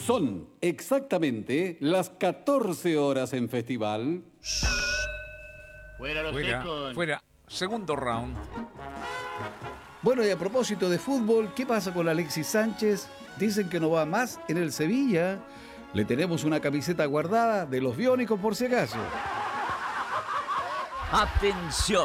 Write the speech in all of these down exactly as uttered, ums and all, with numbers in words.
Son exactamente las catorce horas en festival. Fuera los Fuera, secos. fuera. Segundo round. Bueno, y a propósito de fútbol, ¿qué pasa con Alexis Sánchez? Dicen que no va más en el Sevilla. Le tenemos una camiseta guardada de los biónicos por si acaso. Atención.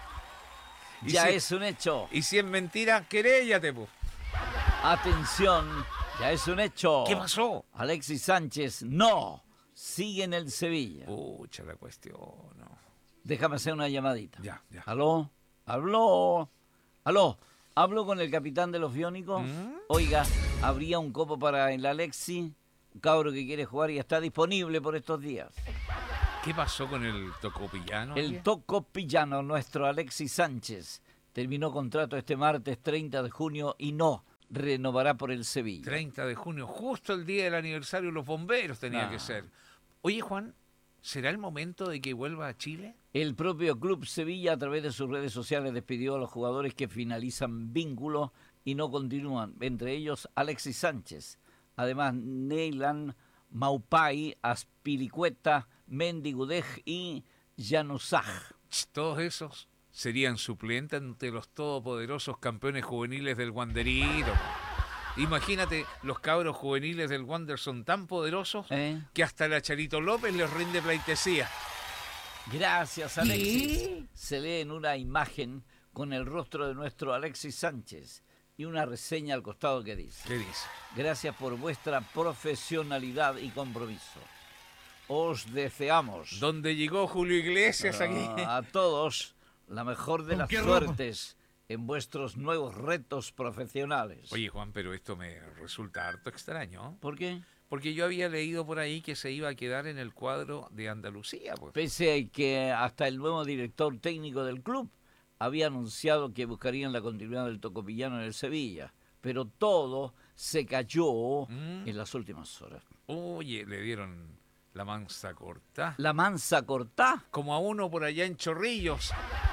Y Ya si- es un hecho. Y si es mentira, queréllate, po. Atención. Ya es un hecho. ¿Qué pasó? Alexis Sánchez no sigue en el Sevilla. Pucha la cuestión, no. Déjame hacer una llamadita. Ya, ya. ¿Aló? ¿Aló? ¿Aló? ¿Hablo con el capitán de los biónicos? ¿Mm? Oiga, ¿habría un copo para el Alexis? Un cabro que quiere jugar y está disponible por estos días. ¿Qué pasó con el tocopillano? El tocopillano, nuestro Alexis Sánchez, terminó contrato este martes treinta de junio y no renovará por el Sevilla. treinta de junio, justo el día del aniversario de los bomberos tenía No. que ser. Oye, Juan, ¿será el momento de que vuelva a Chile? El propio Club Sevilla, a través de sus redes sociales, despidió a los jugadores que finalizan vínculo y no continúan, entre ellos Alexis Sánchez. Además, Neylan, Maupay, Aspilicueta, Mendy Gudej y Januzaj. Todos esos serían suplentes ante los todopoderosos campeones juveniles del Wanderito. Imagínate, los cabros juveniles del Wander son tan poderosos ¿Eh? que hasta la Charito López les rinde pleitesía. Gracias, Alexis. Se lee en una imagen con el rostro de nuestro Alexis Sánchez y una reseña al costado que dice: ¿Qué dice? gracias por vuestra profesionalidad y compromiso. Os deseamos ¿Dónde llegó Julio Iglesias aquí? a todos la mejor de las suertes en vuestros nuevos retos profesionales. Oye, Juan, pero esto me resulta harto extraño. ¿Por qué? Porque yo había leído por ahí que se iba a quedar en el cuadro de Andalucía. Pues. Pese a que hasta el nuevo director técnico del club había anunciado que buscarían la continuidad del tocopillano en el Sevilla, pero todo se cayó Mm. en las últimas horas. Oye, le dieron la mansa corta. La mansa cortá. Como a uno por allá en Chorrillos.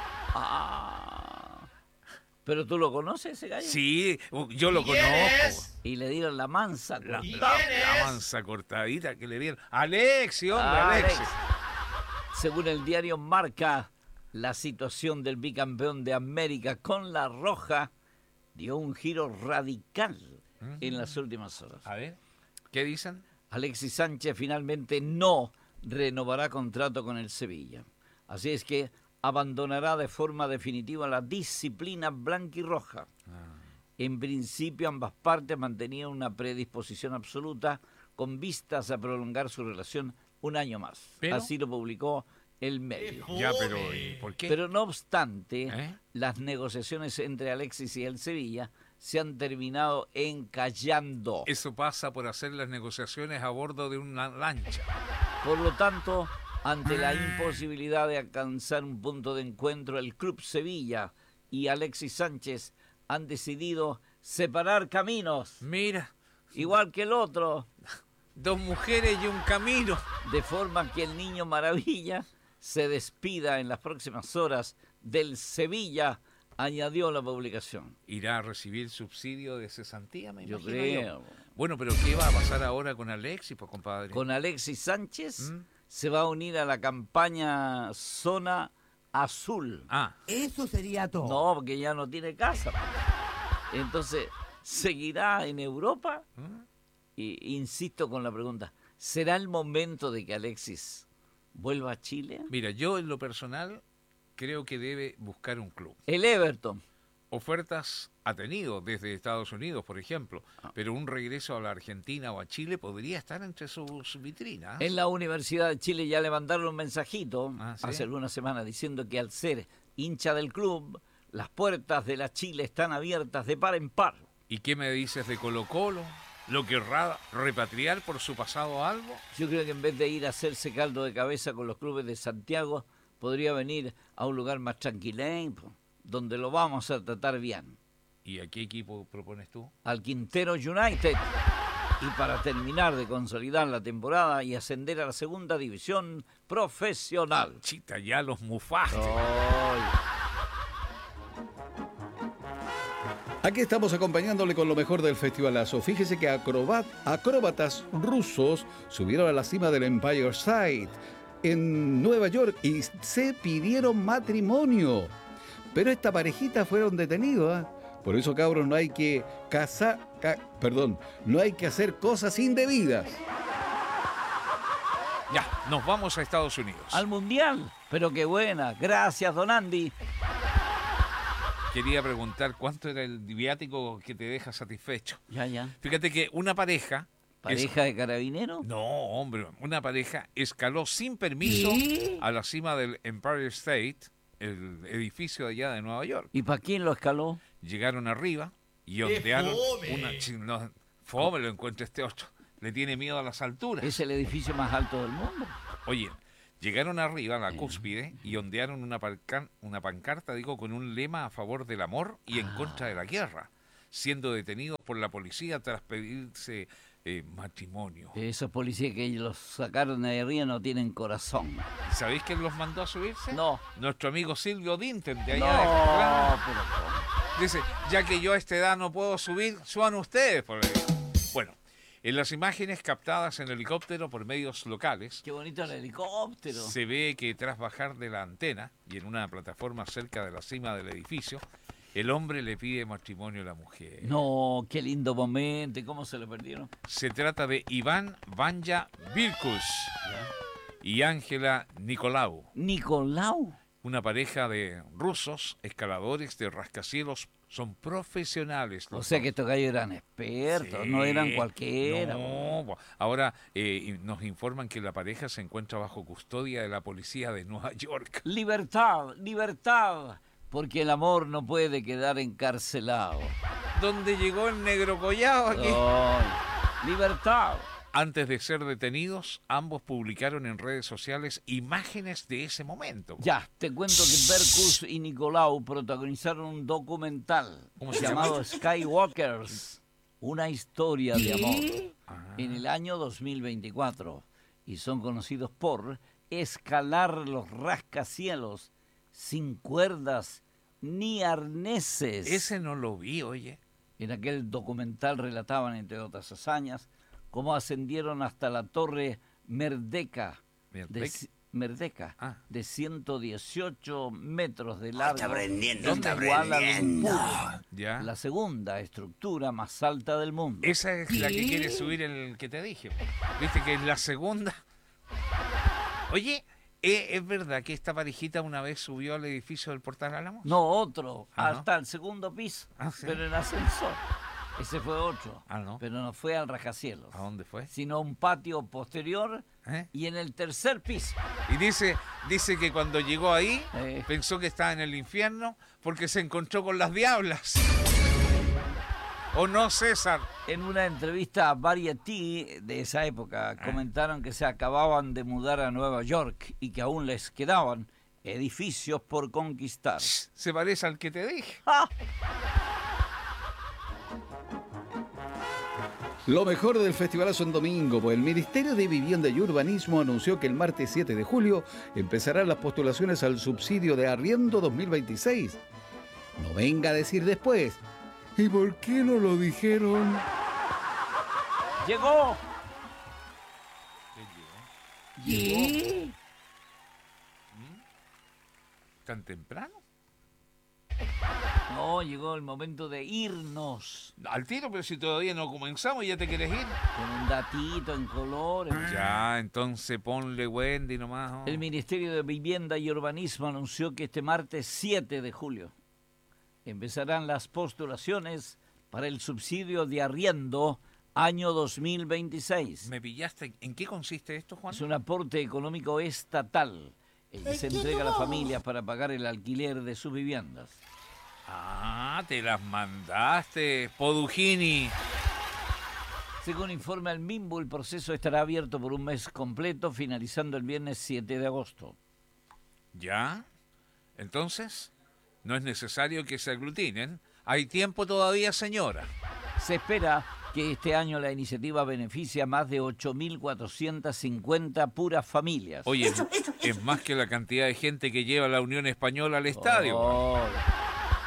Ah, ¿pero tú lo conoces ese gallo? Sí, yo lo ¿Quién conozco. es? Y le dieron la mansa La, cortá. la- la mansa cortadita que le dieron. Alexi, hombre, Ah, Alexi. Alex. Según el diario Marca, la situación del bicampeón de América con la Roja dio un giro radical en las últimas horas. A ver, ¿qué dicen? Alexis Sánchez finalmente no renovará contrato con el Sevilla. Así es que abandonará de forma definitiva la disciplina blanquirroja. En principio, ambas partes mantenían una predisposición absoluta con vistas a prolongar su relación un año más. ¿Pero? Así lo publicó el medio. Ya, pero ¿y por qué? Pero no obstante, ¿Eh? las negociaciones entre Alexis y el Sevilla se han terminado encallando. Eso pasa por hacer las negociaciones a bordo de una lancha. Por lo tanto, ante la imposibilidad de alcanzar un punto de encuentro, el Club Sevilla y Alexis Sánchez han decidido separar caminos, Mira, igual que el otro, dos mujeres y un camino. de forma que el niño maravilla se despida en las próximas horas del Sevilla, añadió la publicación. ¿Irá a recibir subsidio de cesantía, me Yo imagino creo. Bueno, pero ¿qué va a pasar ahora con Alexis, pues, compadre? Con Alexis Sánchez ¿Mm? se va a unir a la campaña Zona Azul. Ah, Eso sería todo. No, porque ya no tiene casa. Entonces, ¿seguirá en Europa? ¿Mm? Y insisto con la pregunta, ¿será el momento de que Alexis vuelva a Chile? mira, yo en lo personal creo que debe buscar un club. El Everton. Ofertas ha tenido desde Estados Unidos, por ejemplo, Ah. pero un regreso a la Argentina o a Chile podría estar entre sus vitrinas. En la Universidad de Chile ya le mandaron un mensajito Ah, ¿sí? hace algunas semanas diciendo que al ser hincha del club, las puertas de la Chile están abiertas de par en par. ¿Y qué me dices de Colo Colo? ¿Lo querrá repatriar por su pasado algo? Yo creo que en vez de ir a hacerse caldo de cabeza con los clubes de Santiago, podría venir a un lugar más tranquilo, donde lo vamos a tratar bien. ¿Y a qué equipo propones tú? Al Quintero United. Y para terminar de consolidar la temporada y ascender a la segunda división profesional. Chita, ya los mufaste. ¡Ay! Aquí estamos acompañándole con lo mejor del festivalazo. Fíjese que acrobat- acróbatas rusos subieron a la cima del Empire State en Nueva York y se pidieron matrimonio. Pero esta parejita fueron detenidos, ¿ah? Por eso, cabros, no hay que casar, ca- perdón, no hay que hacer cosas indebidas. Ya, nos vamos a Estados Unidos. Al Mundial. Pero qué buena. Gracias, don Andy. Quería preguntar cuánto era el viático que te deja satisfecho. Ya, ya. Fíjate que una pareja... ¿Pareja de carabineros? No, hombre, una pareja escaló sin permiso ¿Qué? a la cima del Empire State, el edificio de allá de Nueva York. ¿Y para quién lo escaló? Llegaron arriba y ¡Qué ondearon fome! una... chi- No, fome lo encuentra este otro. Le tiene miedo a las alturas. Es el edificio más alto del mundo. Oye, llegaron arriba a la cúspide y ondearon una, parcan- una pancarta, digo, con un lema a favor del amor y en contra de la guerra, siendo detenidos por la policía tras pedirse eh, matrimonio. Esos policías que los sacaron de arriba no tienen corazón. ¿Sabéis quién los mandó a subirse? No. Nuestro amigo Silvio Dinten, de No, allá de Claro. pero ¿cómo? Dice, ya que yo a esta edad no puedo subir, suban ustedes. Por ahí. Bueno, en las imágenes captadas en helicóptero por medios locales, Qué bonito el helicóptero. se ve que tras bajar de la antena y en una plataforma cerca de la cima del edificio, el hombre le pide matrimonio a la mujer. No, qué lindo momento. ¿Y cómo se lo perdieron? Se trata de Iván Vanja Virkus y Ángela Nicolau, Nicolau. una pareja de rusos escaladores de rascacielos. Son profesionales. O los sea dos. que estos gallos eran expertos, Sí, no eran cualquiera. no, bo- ahora eh, y nos informan que la pareja se encuentra bajo custodia de la policía de Nueva York. Libertad, libertad, porque el amor no puede quedar encarcelado. ¿Dónde llegó el negro collado aquí? Ay, libertad. Antes de ser detenidos, ambos publicaron en redes sociales imágenes de ese momento. Ya, te cuento que Berkus y Nicolau protagonizaron un documental ¿Cómo se llamado Skywalkers, una historia de amor, Ah. en el año dos mil veinticuatro. Y son conocidos por escalar los rascacielos sin cuerdas ni arneses. Ese no lo vi, oye. En aquel documental relataban, entre otras hazañas, cómo ascendieron hasta la torre Merdeka, de, Merdeka. ci- Merdeka, Ah. de ciento dieciocho metros de largo, aprendiendo, donde está iguala aprendiendo. Lumpur, Ya. la segunda estructura más alta del mundo. Esa es la que quiere subir el que te dije. Viste que es la segunda. Oye, ¿e- ¿es verdad que esta parejita una vez subió al edificio del Portal Álamos? No, otro, Ah, ¿no? hasta el segundo piso, Ah, ¿sí? pero en ascensor. Ese fue otro, Ah, ¿no? pero no fue al rascacielos, ¿A dónde fue? sino a un patio posterior ¿Eh? y en el tercer piso. Y dice, dice que cuando llegó ahí, Eh. pensó que estaba en el infierno porque se encontró con las diablas. ¿O no, César? En una entrevista a Variety de esa época, comentaron que se acababan de mudar a Nueva York y que aún les quedaban edificios por conquistar. Se parece al que te dije. ¡Ah! Lo mejor del festivalazo en domingo, pues el Ministerio de Vivienda y Urbanismo anunció que el martes siete de julio empezarán las postulaciones al subsidio de arriendo dos mil veintiséis. No venga a decir después, ¿y por qué no lo dijeron? ¡Llegó! ¿Y? ¿Tan temprano? No, llegó el momento de irnos Al tiro, pero si todavía no comenzamos, ya te quieres ir. con un datito en colores. Ya, entonces ponle Wendy nomás. ¿no? El Ministerio de Vivienda y Urbanismo anunció que este martes siete de julio empezarán las postulaciones para el subsidio de arriendo año dos mil veintiséis. ¿Me pillaste? ¿En qué consiste esto, Juan? Es un aporte económico estatal el que se entrega a las familias para pagar el alquiler de sus viviendas. Ah, te las mandaste, Podugini. Según informa el MIMBU, el proceso estará abierto por un mes completo, finalizando el viernes siete de agosto. ¿Ya? Entonces, no es necesario que se aglutinen. Hay tiempo todavía, señora. Se espera que este año la iniciativa beneficie a más de ocho mil cuatrocientas cincuenta puras familias. Oye, es más que la cantidad de gente que lleva la Unión Española al estadio. Oh,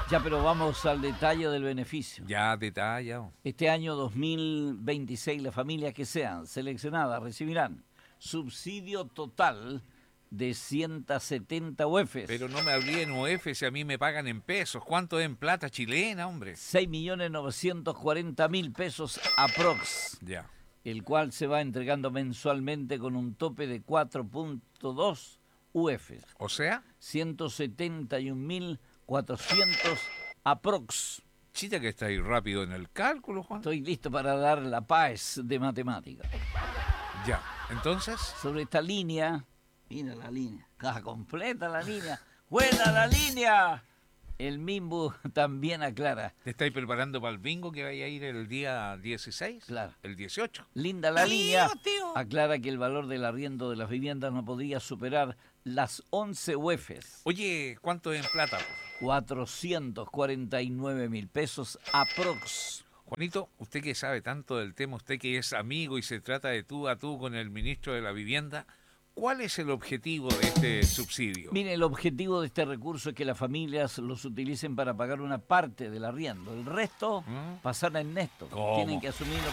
Ya, pero vamos al detalle del beneficio. Ya detallado. Este año dos mil veintiséis, las familias que sean seleccionadas recibirán subsidio total de ciento setenta U Efes. Pero no me hablé en U F si a mí me pagan en pesos. ¿Cuánto es en plata chilena, hombre? seis millones novecientos cuarenta mil pesos aprox, Ya. el cual se va entregando mensualmente con un tope de cuatro punto dos U Efes. O sea, ciento setenta y un mil cuatrocientos aprox. chita que está ahí rápido en el cálculo, Juan. Estoy listo para dar la paz de matemáticas. Ya. Entonces, Sobre esta línea, mira la línea, caja completa la línea, buena la línea. El Mimbu también aclara, ¿te estáis preparando para el bingo que vaya a ir el día dieciséis? Claro. El dieciocho. linda la línea, tío. aclara que el valor del arriendo de las viviendas no podría superar las once U Efes, Oye, ¿cuánto es en plata? cuatrocientos cuarenta y nueve mil pesos aprox. Juanito, usted que sabe tanto del tema, usted que es amigo y se trata de tú a tú con el ministro de la Vivienda, ¿cuál es el objetivo de este subsidio? Mire, el objetivo de este recurso es que las familias los utilicen para pagar una parte del arriendo. El resto ¿Mm? pasará en neto. ¿Cómo? Tienen que asumirlo